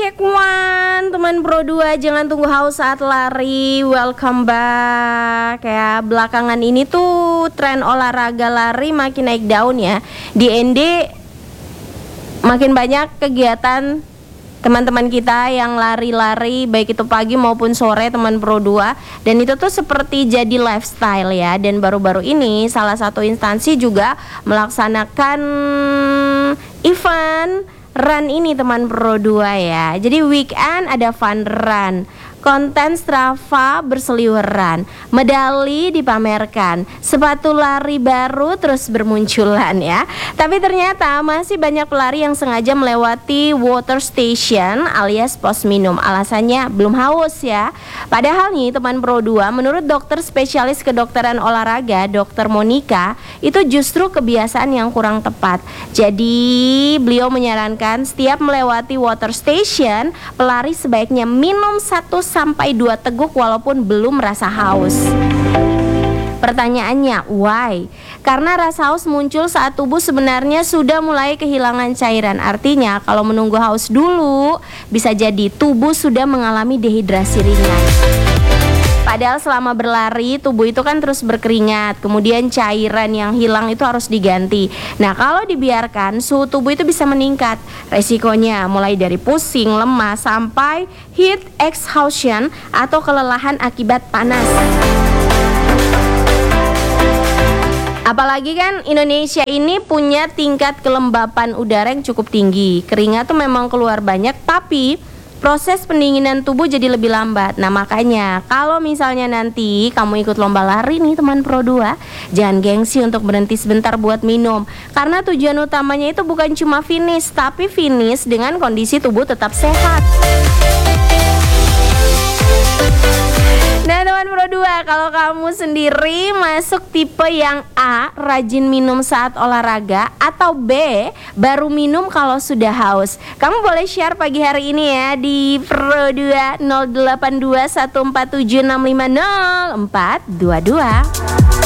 check one, teman Pro 2, jangan tunggu haus saat lari. Welcome back ya. Belakangan ini tuh tren olahraga lari makin naik daun ya. Di ND makin banyak kegiatan teman-teman kita yang lari-lari, baik itu pagi maupun sore, teman Pro 2. Dan itu tuh seperti jadi lifestyle ya. Dan baru-baru ini salah satu instansi juga melaksanakan event run ini, teman Pro 2 ya. Jadi weekend ada fun run, konten Strava berseliweran, medali dipamerkan, sepatu lari baru terus bermunculan ya. Tapi ternyata masih banyak pelari yang sengaja melewati water station alias pos minum. Alasannya belum haus ya. Padahal nih teman Pro 2, menurut dokter spesialis kedokteran olahraga Dr. Monica, itu justru kebiasaan yang kurang tepat. Jadi beliau menyarankan setiap melewati water station, pelari sebaiknya minum 1-2 teguk walaupun belum merasa haus. Pertanyaannya, why? Karena rasa haus muncul saat tubuh sebenarnya sudah mulai kehilangan cairan. Artinya kalau menunggu haus dulu, bisa jadi tubuh sudah mengalami dehidrasi ringan. Padahal selama berlari tubuh itu kan terus berkeringat, kemudian cairan yang hilang itu harus diganti. Nah kalau dibiarkan, suhu tubuh itu bisa meningkat. Resikonya mulai dari pusing, lemas, sampai heat exhaustion atau kelelahan akibat panas. Apalagi kan Indonesia ini punya tingkat kelembapan udara yang cukup tinggi. Keringat tuh memang keluar banyak, tapi proses pendinginan tubuh jadi lebih lambat. Nah makanya kalau misalnya nanti kamu ikut lomba lari nih teman Pro 2, jangan gengsi untuk berhenti sebentar buat minum. Karena tujuan utamanya itu bukan cuma finish, tapi finish dengan kondisi tubuh tetap sehat. Nah teman Pro 2, kalau kamu sendiri masuk tipe yang A, rajin minum saat olahraga, atau B, baru minum kalau sudah haus, kamu boleh share pagi hari ini ya di Pro 2 082147650422.